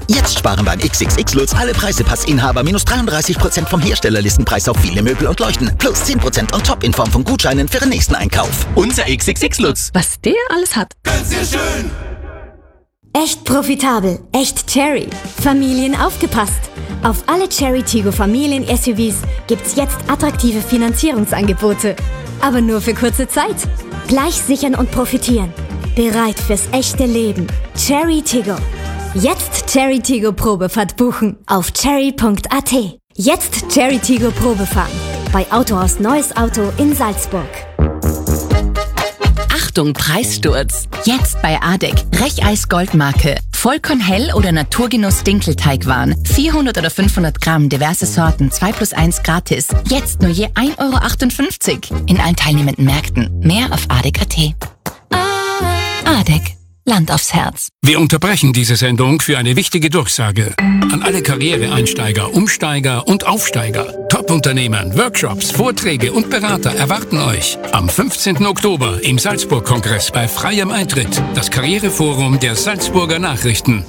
Jetzt sparen beim XXX-Lutz alle Preisepassinhaber minus 33% vom Herstellerlistenpreis auf viele Möbel und Leuchten. Plus 10% on top in Form von Gutscheinen für den nächsten Einkauf. Unser XXX-Lutz. Was der alles hat. Ganz sehr schön. Echt profitabel, echt Cherry. Familien aufgepasst. Auf alle Cherry Tiggo Familien-SUVs gibt's jetzt attraktive Finanzierungsangebote. Aber nur für kurze Zeit. Gleich sichern und profitieren. Bereit fürs echte Leben. Cherry Tiggo. Jetzt Cherry Tiggo Probefahrt buchen auf cherry.at. Jetzt Cherry Tiggo Probefahren. Bei Autohaus Neues Auto in Salzburg. Achtung, Preissturz. Jetzt bei ADEC. Brecheis Goldmarke. Vollkornhell oder Naturgenuss Dinkelteigwaren. 400 oder 500 Gramm, diverse Sorten, 2+1 gratis. Jetzt nur je 1,58 € in allen teilnehmenden Märkten. Mehr auf ADEC.at. ADEC. Land aufs Herz. Wir unterbrechen diese Sendung für eine wichtige Durchsage. An alle Karriereeinsteiger, Umsteiger und Aufsteiger. Top-Unternehmen, Workshops, Vorträge und Berater erwarten euch am 15. Oktober im Salzburg-Kongress bei freiem Eintritt. Das Karriereforum der Salzburger Nachrichten.